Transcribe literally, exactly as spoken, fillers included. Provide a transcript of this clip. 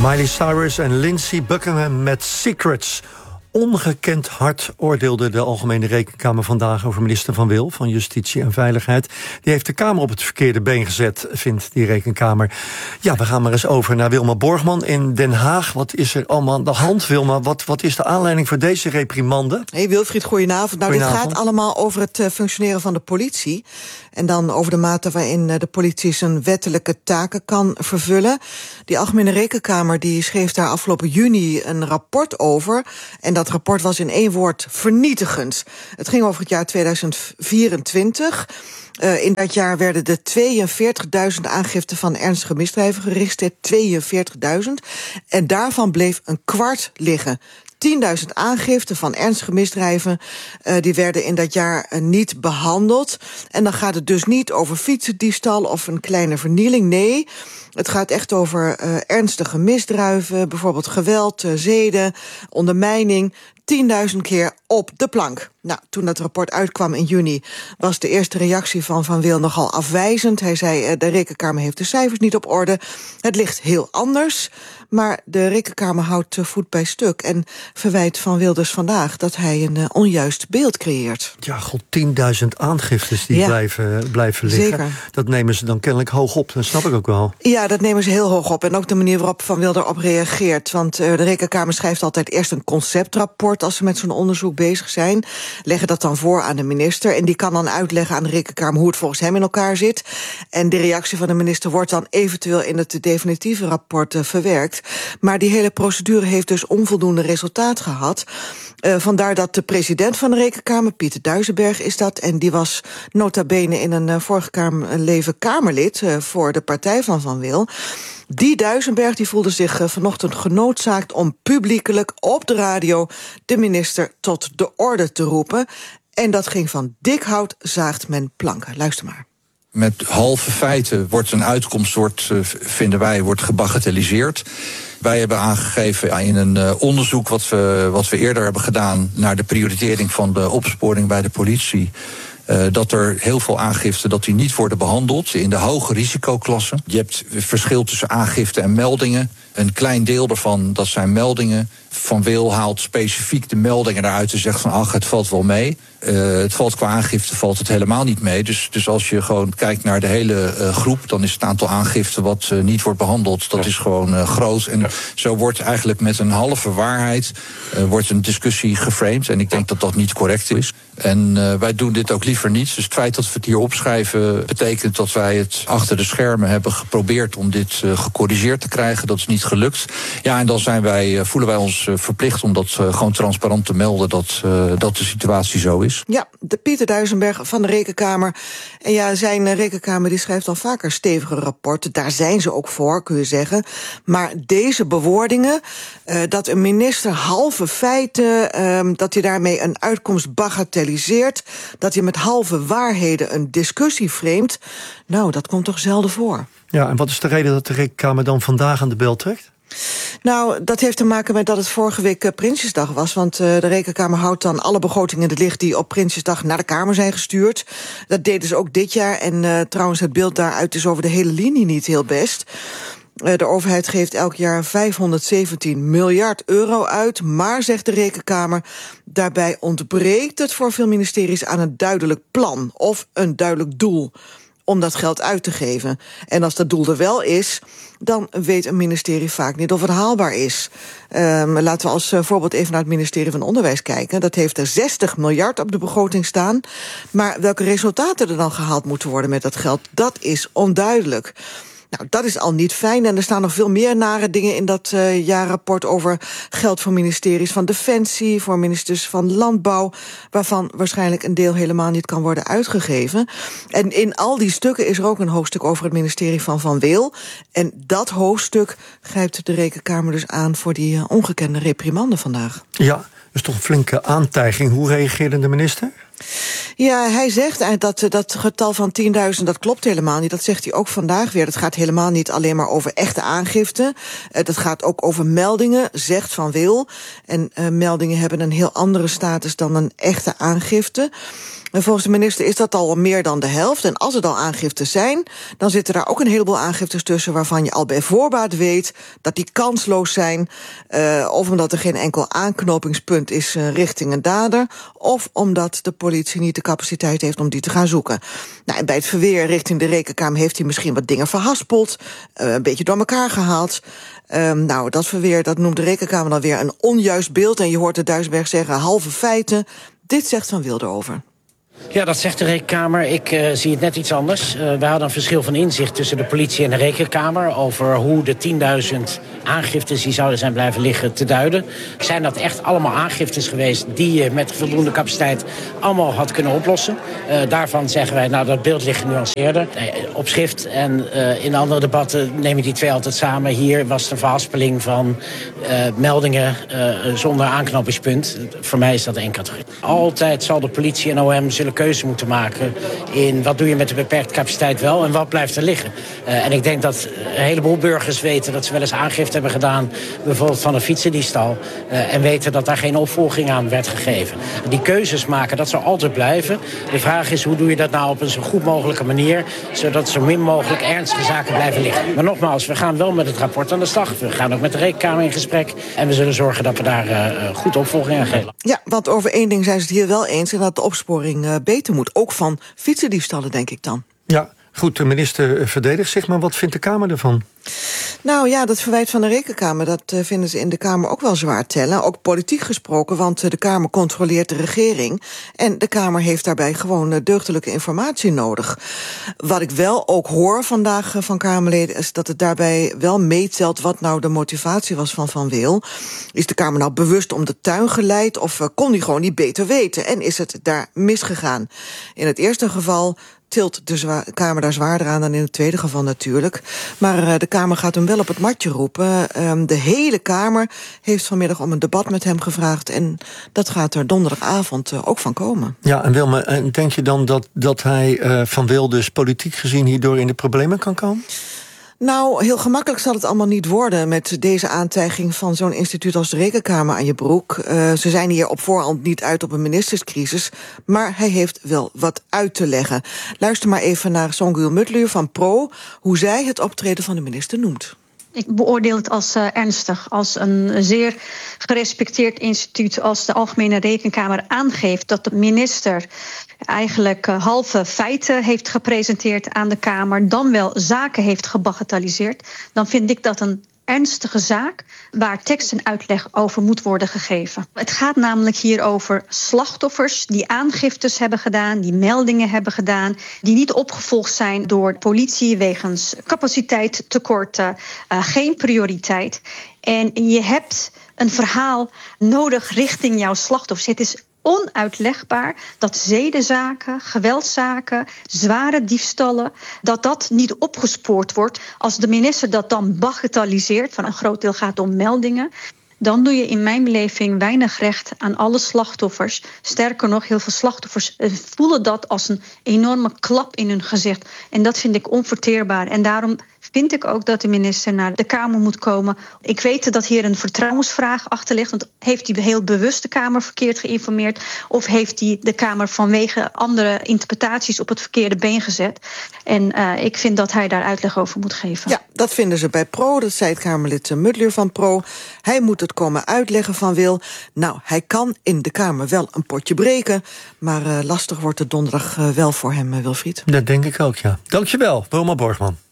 Miley Cyrus en Lindsey Buckingham met Secrets. Ongekend hard oordeelde de Algemene Rekenkamer vandaag over minister Van Wil van Justitie en Veiligheid. Die heeft de Kamer op het verkeerde been gezet, vindt die Rekenkamer. Ja, we gaan maar eens over naar Wilma Borgman in Den Haag. Wat is er allemaal aan de hand, Wilma? Wat, wat is de aanleiding voor deze reprimande? Hey Wilfried, goedenavond. Nou, goedenavond. Dit gaat allemaal over het uh, functioneren van de politie. En dan over de mate waarin uh, de politie zijn wettelijke taken kan vervullen. Die Algemene Rekenkamer die schreef daar afgelopen juni een rapport over. En dat rapport was in één woord vernietigend. Het ging over het jaar tweeduizend vierentwintig. Uh, in dat jaar werden er tweeënveertigduizend aangiften van ernstige misdrijven geregistreerd. tweeënveertigduizend. En daarvan bleef een kwart liggen. tienduizend aangiften van ernstige misdrijven, uh, die werden in dat jaar uh, niet behandeld. En dan gaat het dus niet over fietsendiefstal of een kleine vernieling. Nee, het gaat echt over uh, ernstige misdrijven, bijvoorbeeld geweld, uh, zeden, ondermijning. tienduizend keer op de plank. Nou, toen dat rapport uitkwam in juni was de eerste reactie van Van Wil nogal afwijzend. Hij zei, de Rekenkamer heeft de cijfers niet op orde. Het ligt heel anders. Maar de Rekenkamer houdt voet bij stuk en verwijt Van Wil dus vandaag dat hij een uh, onjuist beeld creëert. Ja, god, tienduizend aangiftes die ja. blijven, blijven liggen. Zeker. Dat nemen ze dan kennelijk hoog op, dat snap ik ook wel. Ja, dat nemen ze heel hoog op. En ook de manier waarop Van Wil erop reageert. Want uh, de Rekenkamer schrijft altijd eerst een conceptrapport als ze met zo'n onderzoek bezig zijn. Leggen dat dan voor aan de minister. En die kan dan uitleggen aan de Rekenkamer hoe het volgens hem in elkaar zit. En de reactie van de minister wordt dan eventueel in het definitieve rapport uh, verwerkt. Maar die hele procedure heeft dus onvoldoende resultaat gehad. Uh, vandaar dat de president van de Rekenkamer, Pieter Duisenberg is dat, en die was nota bene in een uh, vorige kamer, leven Kamerlid uh, voor de partij van Van Wil. Die Duisenberg die voelde zich uh, vanochtend genoodzaakt om publiekelijk op de radio de minister tot de orde te roepen. En dat ging van dik hout zaagt men planken. Luister maar. Met halve feiten wordt een uitkomst, wordt, vinden wij, wordt gebagatelliseerd. Wij hebben aangegeven in een uh, onderzoek wat we, wat we eerder hebben gedaan naar de prioritering van de opsporing bij de politie, Uh, dat er heel veel aangiften dat die niet worden behandeld in de hoge risicoklasse. Je hebt verschil tussen aangifte en meldingen. Een klein deel daarvan, dat zijn meldingen. Van Wil haalt specifiek de meldingen eruit en zegt van ach, het valt wel mee. Uh, het valt qua aangifte valt het helemaal niet mee. Dus, dus als je gewoon kijkt naar de hele uh, groep, dan is het aantal aangiften wat uh, niet wordt behandeld, dat is gewoon uh, groot. En ja. Zo wordt eigenlijk met een halve waarheid uh, wordt een discussie geframed. En ik denk dat dat niet correct is. En uh, wij doen dit ook liever niet. Dus het feit dat we het hier opschrijven betekent dat wij het achter de schermen hebben geprobeerd om dit uh, gecorrigeerd te krijgen. Dat is niet gelukt. Ja, en dan zijn wij, uh, voelen wij ons uh, verplicht om dat uh, gewoon transparant te melden dat, uh, dat de situatie zo is. Ja, de Pieter Duisenberg van de Rekenkamer. En ja, zijn uh, Rekenkamer die schrijft al vaker stevige rapporten. Daar zijn ze ook voor, kun je zeggen. Maar deze bewoordingen, uh, dat een minister halve feiten, uh, dat hij daarmee een uitkomst bagatelliseert, dat hij met halve waarheden een discussie framet, nou, dat komt toch zelden voor. Ja, en wat is de reden dat de Rekenkamer dan vandaag aan de bel trekt? Nou, dat heeft te maken met dat het vorige week uh, Prinsjesdag was. Want uh, de Rekenkamer houdt dan alle begrotingen in het licht die op Prinsjesdag naar de Kamer zijn gestuurd. Dat deden ze ook dit jaar. En uh, trouwens, het beeld daaruit is over de hele linie niet heel best. Uh, de overheid geeft elk jaar vijfhonderdzeventien miljard euro uit. Maar, zegt de Rekenkamer, daarbij ontbreekt het voor veel ministeries aan een duidelijk plan of een duidelijk doel om dat geld uit te geven. En als dat doel er wel is, dan weet een ministerie vaak niet of het haalbaar is. Um, laten we als uh, voorbeeld even naar het ministerie van Onderwijs kijken. Dat heeft er zestig miljard op de begroting staan. Maar welke resultaten er dan gehaald moeten worden met dat geld, dat is onduidelijk. Nou, dat is al niet fijn. En er staan nog veel meer nare dingen in dat uh, jaarrapport over geld voor ministeries van Defensie, voor ministers van Landbouw, waarvan waarschijnlijk een deel helemaal niet kan worden uitgegeven. En in al die stukken is er ook een hoofdstuk over het ministerie van Van Wil. En dat hoofdstuk grijpt de Rekenkamer dus aan voor die uh, ongekende reprimande vandaag. Ja, dus toch een flinke aantijging. Hoe reageerde de minister? Ja, hij zegt dat dat getal van tienduizend, dat klopt helemaal niet. Dat zegt hij ook vandaag weer. Het gaat helemaal niet alleen maar over echte aangifte. Dat gaat ook over meldingen, zegt Van Wil. En uh, meldingen hebben een heel andere status dan een echte aangifte. En volgens de minister is dat al meer dan de helft. En als er al aangiftes zijn, dan zitten daar ook een heleboel aangiftes tussen waarvan je al bij voorbaat weet dat die kansloos zijn. Uh, of omdat er geen enkel aanknopingspunt is uh, richting een dader. Of omdat de politie niet de capaciteit heeft om die te gaan zoeken. Nou, en bij het verweer richting de Rekenkamer heeft hij misschien wat dingen verhaspeld. Uh, een beetje door elkaar gehaald. Um, nou, dat verweer, dat noemt de Rekenkamer dan weer een onjuist beeld. En je hoort de Duisberg zeggen halve feiten. Dit zegt Van Wil erover. Ja, dat zegt de Rekenkamer. Ik uh, zie het net iets anders. Uh, we hadden een verschil van inzicht tussen de politie en de Rekenkamer over hoe de tienduizend aangiftes die zouden zijn blijven liggen te duiden. Zijn dat echt allemaal aangiftes geweest die je met voldoende capaciteit allemaal had kunnen oplossen? Uh, daarvan zeggen wij, nou, dat beeld ligt genuanceerder uh, op schrift. En uh, in andere debatten neem je die twee altijd samen. Hier was de verhaspeling van uh, meldingen uh, zonder aanknopingspunt. Voor mij is dat één categorie. Altijd zal de politie en O M zullen keuze moeten maken in wat doe je met de beperkte capaciteit wel en wat blijft er liggen. Uh, en ik denk dat een heleboel burgers weten dat ze wel eens aangifte hebben gedaan, bijvoorbeeld van een fietsendiefstal, uh, en weten dat daar geen opvolging aan werd gegeven. Die keuzes maken, dat zal altijd blijven. De vraag is, hoe doe je dat nou op een zo goed mogelijke manier, zodat zo min mogelijk ernstige zaken blijven liggen. Maar nogmaals, we gaan wel met het rapport aan de slag. We gaan ook met de Rekenkamer in gesprek en we zullen zorgen dat we daar uh, goed opvolging aan geven. Ja, want over één ding zijn ze het hier wel eens en dat de opsporing uh, beter moet. Ook van fietsendiefstallen, denk ik dan. Ja, goed, de minister verdedigt zich, maar wat vindt de Kamer ervan? Nou ja, dat verwijt van de Rekenkamer, dat uh, vinden ze in de Kamer ook wel zwaar tellen. Ook politiek gesproken, want uh, de Kamer controleert de regering. En de Kamer heeft daarbij gewoon uh, deugdelijke informatie nodig. Wat ik wel ook hoor vandaag uh, van Kamerleden is dat het daarbij wel meetelt wat nou de motivatie was van Van Wil. Is de Kamer nou bewust om de tuin geleid of uh, kon die gewoon niet beter weten? En is het daar misgegaan? In het eerste geval tilt de zwa- Kamer daar zwaarder aan dan in het tweede geval natuurlijk. Maar uh, de Kamer gaat hem wel op het matje roepen. Um, de hele Kamer heeft vanmiddag om een debat met hem gevraagd en dat gaat er donderdagavond uh, ook van komen. Ja, en Wilma, denk je dan dat, dat hij uh, Van Wil dus politiek gezien hierdoor in de problemen kan komen? Nou, heel gemakkelijk zal het allemaal niet worden met deze aantijging van zo'n instituut als de Rekenkamer aan je broek. Uh, ze zijn hier op voorhand niet uit op een ministerscrisis, maar hij heeft wel wat uit te leggen. Luister maar even naar Songül Mutluur van Pro, hoe zij het optreden van de minister noemt. Ik beoordeel het als uh, ernstig, als een zeer gerespecteerd instituut als de Algemene Rekenkamer aangeeft dat de minister eigenlijk uh, halve feiten heeft gepresenteerd aan de Kamer, dan wel zaken heeft gebagatelliseerd, dan vind ik dat een ernstige zaak waar tekst en uitleg over moet worden gegeven. Het gaat namelijk hier over slachtoffers die aangiftes hebben gedaan, die meldingen hebben gedaan, die niet opgevolgd zijn door de politie wegens capaciteitstekorten, uh, geen prioriteit. En je hebt een verhaal nodig richting jouw slachtoffers. Het is onuitlegbaar dat zedenzaken, geweldszaken, zware diefstallen, dat dat niet opgespoord wordt. Als de minister dat dan bagatelliseert, van een groot deel gaat om meldingen, dan doe je in mijn beleving weinig recht aan alle slachtoffers. Sterker nog, heel veel slachtoffers voelen dat als een enorme klap in hun gezicht. En dat vind ik onverteerbaar. En daarom vind ik ook dat de minister naar de Kamer moet komen. Ik weet dat hier een vertrouwensvraag achter ligt. Want heeft hij heel bewust de Kamer verkeerd geïnformeerd? Of heeft hij de Kamer vanwege andere interpretaties op het verkeerde been gezet? En uh, ik vind dat hij daar uitleg over moet geven. Ja, dat vinden ze bij Pro. Dat zei het Kamerlid Mutluur van Pro. Hij moet het komen uitleggen van Wil. Nou, hij kan in de Kamer wel een potje breken. Maar uh, lastig wordt het donderdag uh, wel voor hem, uh, Wilfried. Dat denk ik ook, ja. Dankjewel, Wilma Borgman.